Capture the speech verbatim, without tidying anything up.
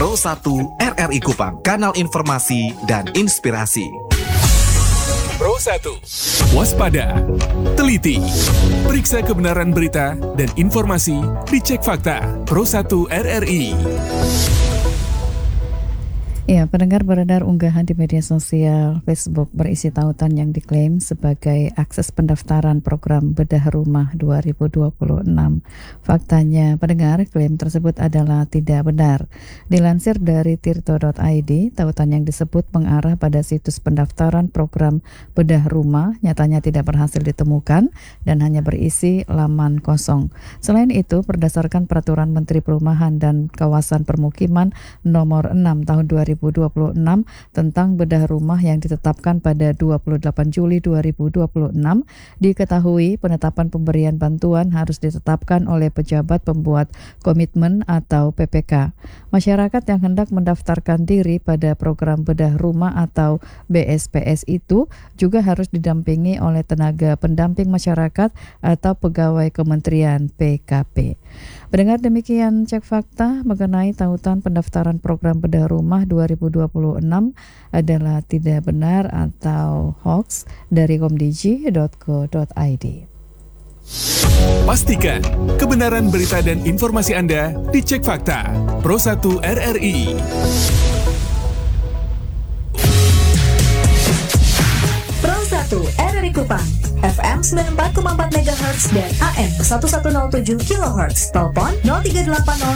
Pro satu R R I Kupang, kanal informasi dan inspirasi. Pro satu. Waspada, teliti, periksa kebenaran berita dan informasi, dicek fakta. Pro satu R R I. Ya, pendengar, beredar unggahan di media sosial Facebook berisi tautan yang diklaim sebagai akses pendaftaran program Bedah Rumah dua ribu dua puluh enam. Faktanya, pendengar, klaim tersebut adalah tidak benar. Dilansir dari tirto dot i d, tautan yang disebut mengarah pada situs pendaftaran program Bedah Rumah nyatanya tidak berhasil ditemukan dan hanya berisi laman kosong. Selain itu, berdasarkan Peraturan Menteri Perumahan dan Kawasan Permukiman nomor enam tahun dua ribu dua puluh enam tentang bedah rumah yang ditetapkan pada dua puluh delapan Juli dua ribu dua puluh enam, diketahui penetapan pemberian bantuan harus ditetapkan oleh pejabat pembuat komitmen atau P P K. Masyarakat yang hendak mendaftarkan diri pada program bedah rumah atau B S P S itu juga harus didampingi oleh tenaga pendamping masyarakat atau pegawai Kementerian P K P. Pendengar, demikian cek fakta mengenai tautan pendaftaran program bedah rumah dua ribu dua puluh enam adalah tidak benar atau hoax dari komdigi dot co dot i d. Pastikan kebenaran berita dan informasi Anda dicek fakta. Pro satu R R I. Pro satu R R I Kupang, F M sembilan puluh empat koma empat megahertz dan A M seribu seratus tujuh kilohertz. Telepon nol tiga delapan nol